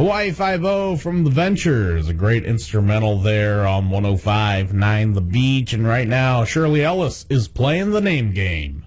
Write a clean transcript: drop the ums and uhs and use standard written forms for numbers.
Hawaii Five-0 from The Ventures, a great instrumental there on 105.9 The Beach. And right now, Shirley Ellis is playing the name game.